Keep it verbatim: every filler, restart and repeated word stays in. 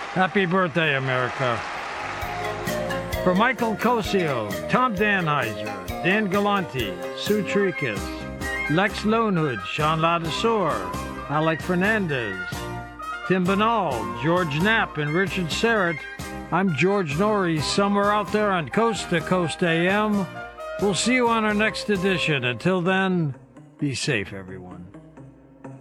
Happy birthday, America. For Michael Cosio, Tom Danheiser, Dan Galanti, Sue Tricas, Lex Lonehood, Sean Ladouceur, Alec Fernandez, Tim Banal, George Knapp, and Richard Serrett, I'm George Norrie, somewhere out there on Coast to Coast A M. We'll see you on our next edition. Until then, be safe, everyone.